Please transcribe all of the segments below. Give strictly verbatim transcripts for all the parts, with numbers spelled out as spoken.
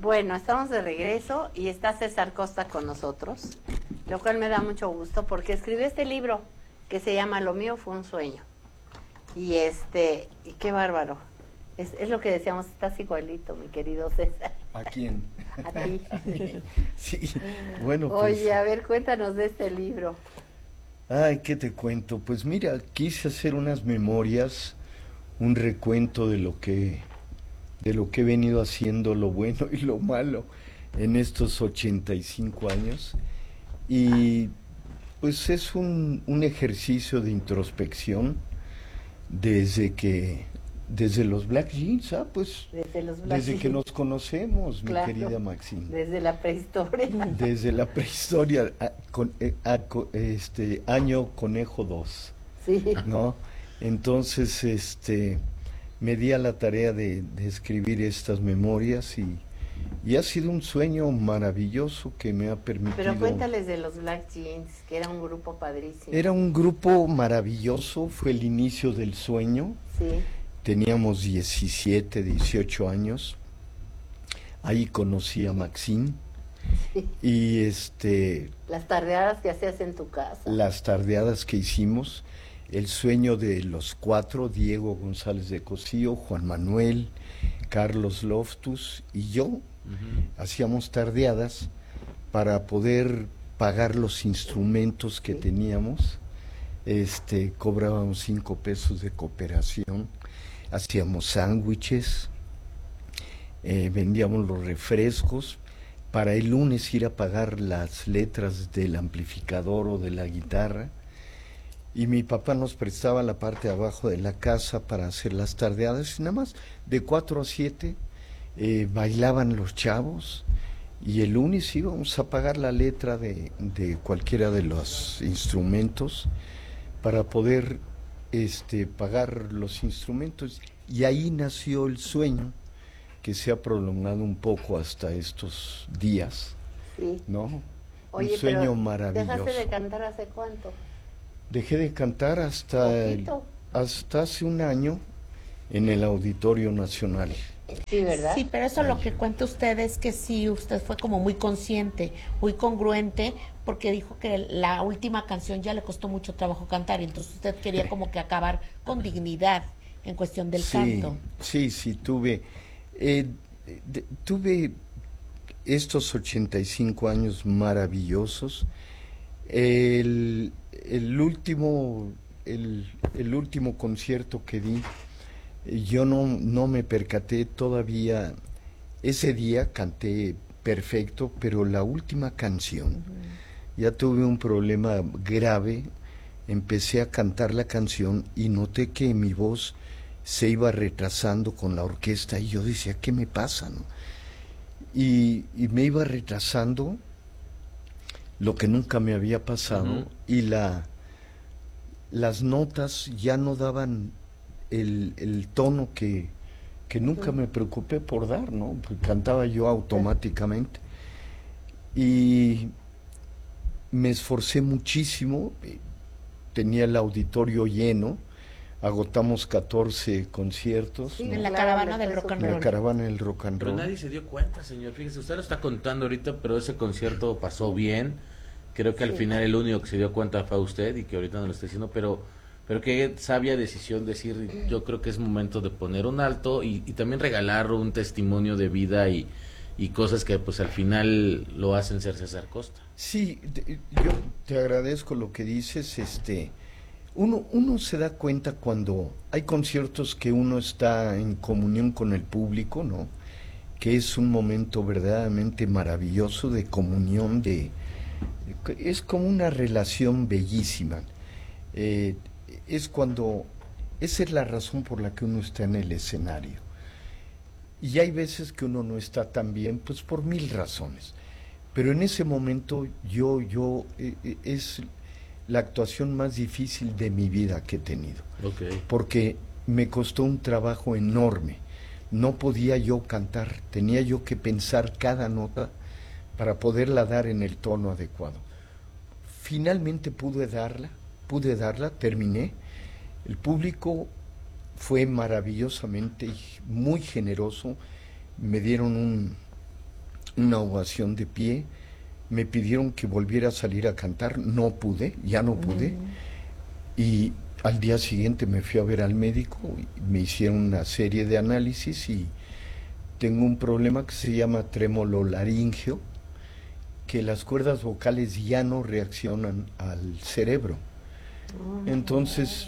Bueno, estamos de regreso y está César Costa con nosotros, lo cual me da mucho gusto porque escribió este libro que se llama Lo mío fue un sueño. Y este, y qué bárbaro. Es, es lo que decíamos, estás igualito, mi querido César. ¿A quién? A ti. Sí, bueno, pues... Oye, a ver, cuéntanos de este libro. Ay, ¿qué te cuento? Pues mira, quise hacer unas memorias, un recuento de lo que, de lo que he venido haciendo, lo bueno y lo malo, en estos ochenta y cinco años. Y pues es un, un ejercicio de introspección desde que... Desde los Black Jeans, ah, pues desde, los Black desde Jeans. que nos conocemos, Claro, mi querida Maxine. Desde la prehistoria. Desde la prehistoria, a, con, a, este año conejo dos. Sí. ¿No? Entonces, este, me di a la tarea de, de escribir estas memorias y, y ha sido un sueño maravilloso que me ha permitido... Pero cuéntales de los Black Jeans, que era un grupo padrísimo. Era un grupo maravilloso, fue el inicio del sueño. Sí. Teníamos diecisiete, dieciocho años. Ahí conocí a Maxine. Sí. Y este... Las tardeadas que hacías en tu casa. Las tardeadas que hicimos. El sueño de los cuatro, Diego González de Cosío, Juan Manuel, Carlos Loftus y yo. Uh-huh. Hacíamos tardeadas para poder pagar los instrumentos que sí. teníamos. Este, cobrábamos cinco pesos de cooperación. Hacíamos sándwiches, eh, vendíamos los refrescos, para el lunes ir a pagar las letras del amplificador o de la guitarra, y mi papá nos prestaba la parte de abajo de la casa para hacer las tardeadas, y nada más de cuatro a siete eh, bailaban los chavos, y el lunes íbamos a pagar la letra de, de cualquiera de los instrumentos para poder... Este, pagar los instrumentos, y ahí nació el sueño que se ha prolongado un poco hasta estos días, sí. ¿no? Oye, un sueño pero maravilloso. ¿dejaste de cantar hace cuánto? Dejé de cantar hasta, el, hasta hace un año en el Auditorio Nacional. Sí, ¿verdad? Sí, pero eso Ay. Lo que cuenta usted es que sí, usted fue como muy consciente, muy congruente, porque dijo que la última canción ya le costó mucho trabajo cantar, y entonces usted quería como que acabar con dignidad en cuestión del sí, canto. Sí, sí, tuve, eh, de, tuve estos ochenta y cinco años maravillosos. El, el último, el, el último concierto que di, yo no, no me percaté todavía, ese día canté perfecto, pero la última canción, uh-huh. ya tuve un problema grave, empecé a cantar la canción y noté que mi voz se iba retrasando con la orquesta, y yo decía, ¿qué me pasa, no? Y, y me iba retrasando, lo que nunca me había pasado, uh-huh. y la, las notas ya no daban El, el tono que, que nunca me preocupé por dar, ¿no? Pues cantaba yo automáticamente. Y me esforcé muchísimo, tenía el auditorio lleno, agotamos catorce conciertos. Sí, ¿no? En la caravana del rock and roll. En la caravana del rock and roll. Pero nadie se dio cuenta, señor. Fíjese, usted lo está contando ahorita, pero ese concierto pasó bien. Creo que al sí. final el único que se dio cuenta fue usted, y que ahorita no lo está diciendo, pero... Pero qué sabia decisión decir, yo creo que es momento de poner un alto y, y también regalar un testimonio de vida y, y cosas que pues al final lo hacen ser César Costa. Sí, de, yo te agradezco lo que dices. Este, uno, uno se da cuenta cuando hay conciertos que uno está en comunión con el público, ¿no? Que es un momento verdaderamente maravilloso de comunión, de, es como una relación bellísima. Eh, es cuando, esa es la razón por la que uno está en el escenario, y hay veces que uno no está tan bien, pues por mil razones, pero en ese momento yo, yo, eh, es la actuación más difícil de mi vida que he tenido, okay. porque me costó un trabajo enorme, no podía yo cantar, tenía yo que pensar cada nota para poderla dar en el tono adecuado. Finalmente pude darla, pude darla, terminé. El público fue maravillosamente muy generoso, me dieron un, una ovación de pie, me pidieron que volviera a salir a cantar, no pude, ya no pude, mm. y al día siguiente me fui a ver al médico, y me hicieron una serie de análisis y tengo un problema que se llama trémolo laríngeo, que las cuerdas vocales ya no reaccionan al cerebro. Entonces,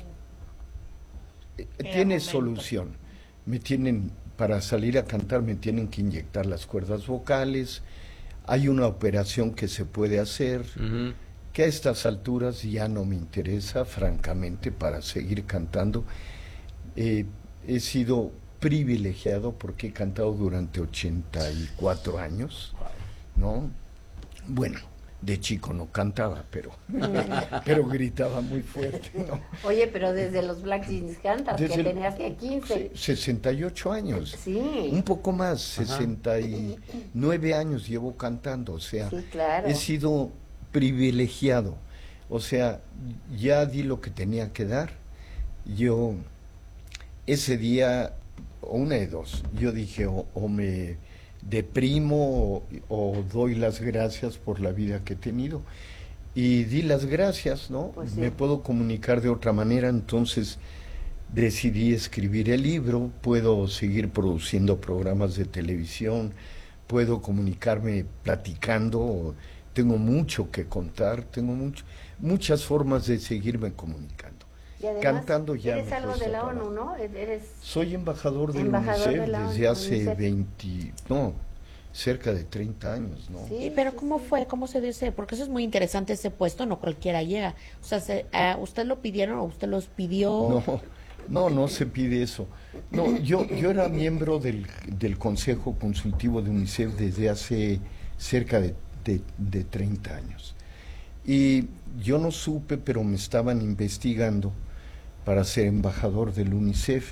eh, tiene solución. Me tienen, para salir a cantar, me tienen que inyectar las cuerdas vocales. Hay una operación que se puede hacer, uh-huh. que a estas alturas ya no me interesa, francamente, para seguir cantando. Eh, he sido privilegiado porque he cantado durante ochenta y cuatro años, ¿no? Bueno, de chico no cantaba, pero pero gritaba muy fuerte, ¿no? Oye, pero desde los Black Jeans cantas, desde que el, tenías que quince. sesenta y ocho años. Sí. Un poco más, ajá. sesenta y nueve años llevo cantando, o sea, sí, claro. he sido privilegiado. O sea, ya di lo que tenía que dar. Yo, ese día, una de dos, yo dije, o, o me deprimo o, o doy las gracias por la vida que he tenido. Y di las gracias, ¿no? Pues sí. Me puedo comunicar de otra manera, entonces decidí escribir el libro, puedo seguir produciendo programas de televisión, puedo comunicarme platicando, tengo mucho que contar, tengo mucho, muchas formas de seguirme comunicando. Y además, cantando ya eres algo de la ONU, ¿no? Eres Soy embajador del embajador UNICEF de la desde ONU, hace UNICEF. veinte, no, cerca de treinta años, ¿no? Sí, pero ¿cómo fue? ¿Cómo se dice? Porque eso es muy interesante, ese puesto, no cualquiera llega. O sea, se, uh, ¿usted lo pidieron o usted los pidió? No, no, no se pide eso. No, yo, yo era miembro del, del Consejo Consultivo de UNICEF desde hace cerca de, de, de treinta años. Y yo no supe, pero me estaban investigando para ser embajador del UNICEF.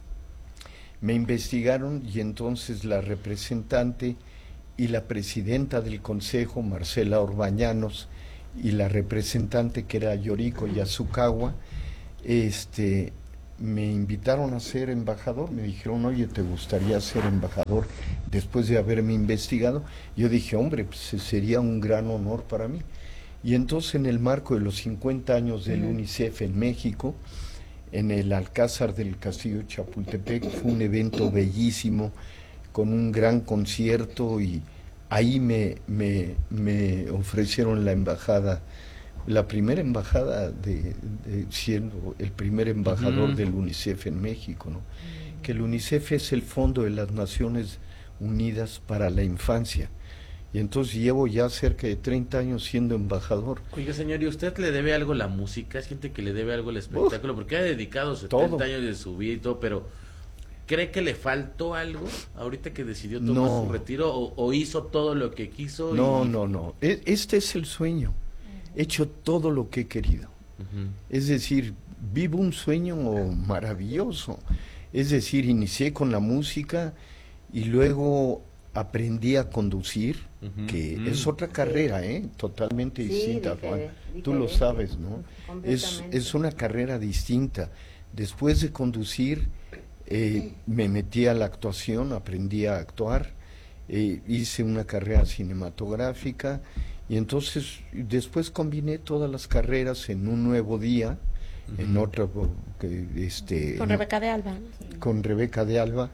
Me investigaron y entonces la representante y la presidenta del consejo, Marcela Orbañanos, y la representante que era Yoriko Yasukawa, este, me invitaron a ser embajador. Me dijeron, oye, ¿te gustaría ser embajador después de haberme investigado? Yo dije, hombre, pues sería un gran honor para mí. Y entonces, en el marco de los cincuenta años del UNICEF en México, en el Alcázar del Castillo de Chapultepec, fue un evento bellísimo, con un gran concierto, y ahí me, me, me ofrecieron la embajada, la primera embajada, de, de siendo el primer embajador uh-huh. del UNICEF en México, ¿no? Uh-huh. Que el UNICEF es el Fondo de las Naciones Unidas para la Infancia. Y entonces llevo ya cerca de treinta años siendo embajador. Oiga, señor, ¿y usted le debe algo a la música? ¿Es gente que le debe algo al espectáculo? Uh, Porque ha dedicado setenta todo. años de su vida y todo, pero ¿cree que le faltó algo ahorita que decidió tomar no. su retiro? ¿O, o hizo todo lo que quiso? No, y... no, no. Este es el sueño. He hecho todo lo que he querido. Uh-huh. Es decir, vivo un sueño maravilloso. Es decir, inicié con la música y luego aprendí a conducir, uh-huh. que uh-huh. es otra carrera, ¿eh? Totalmente sí, distinta, Juan. Tú lo sabes, ¿no? Es, es una carrera distinta. Después de conducir, eh, me metí a la actuación, aprendí a actuar, eh, hice una carrera cinematográfica, y entonces después combiné todas las carreras en un nuevo día, uh-huh. en otra, que, este, con Rebeca de Alba. Con Rebeca de Alba.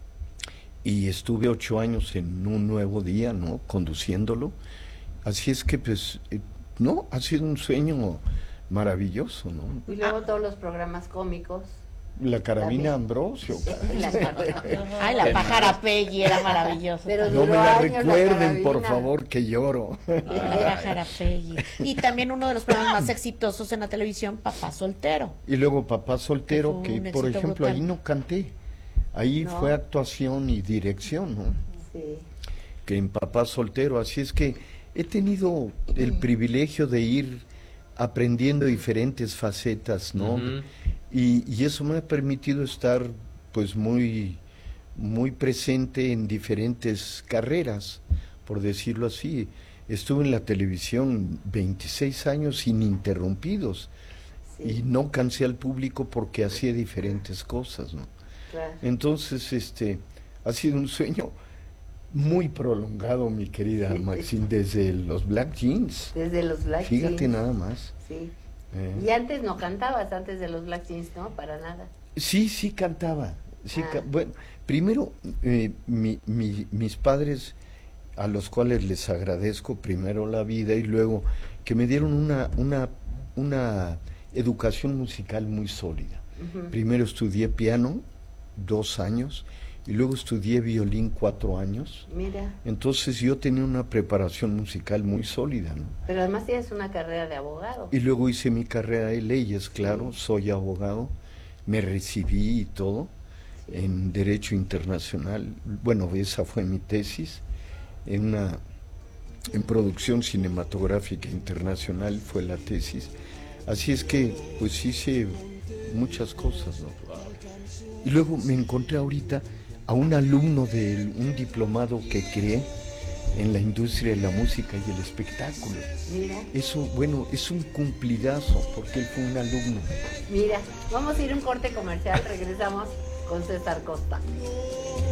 Y estuve ocho años en un nuevo día, ¿no? Conduciéndolo. Así es que, pues, eh, no, ha sido un sueño maravilloso, ¿no? Y luego ah. todos los programas cómicos. La Carabina Ambrosio. la, Ay, la pájara Peggy era maravillosa. Pero no me la recuerden, la por favor, que lloro. Era Jarapegui. Y también uno de los programas más exitosos en la televisión, Papá Soltero. Y luego Papá Soltero, que, que por ejemplo, brutal. Ahí no canté. Ahí no. fue actuación y dirección, ¿no? Sí. Que en Papá Soltero, así es que he tenido el privilegio de ir aprendiendo diferentes facetas, ¿no? Uh-huh. y, y eso me ha permitido estar, pues, muy, muy presente en diferentes carreras, por decirlo así. Estuve en la televisión veintiséis años ininterrumpidos, sí. y no cansé al público porque hacía diferentes cosas, ¿no? Claro. Entonces, este, ha sido un sueño muy prolongado, mi querida Maxine, desde los Black Jeans. Desde los Black Fíjate Jeans. nada más. Sí. Eh. Y antes no cantabas, antes de los Black Jeans, ¿no? Para nada. Sí, sí cantaba. Sí, Ah. ca- bueno, primero, eh, mi- mi- mis padres, a los cuales les agradezco primero la vida y luego que me dieron una, una, una educación musical muy sólida. Ujú. Primero estudié piano, dos años, y luego estudié violín, cuatro años. Mira, Entonces yo tenía una preparación musical muy sólida, ¿no? pero además tienes una carrera de abogado. Y luego hice mi carrera de leyes, claro, Sí. soy abogado, me recibí y todo Sí. en Derecho Internacional. Bueno, esa fue mi tesis, en una en producción cinematográfica internacional fue la tesis. Así es que, pues hice muchas cosas, ¿no? Y luego me encontré ahorita a un alumno de un diplomado que creé en la industria de la música y el espectáculo. Mira, Eso, bueno, es un cumplidazo, porque él fue un alumno. mira, vamos a ir a un corte comercial, regresamos con César Costa.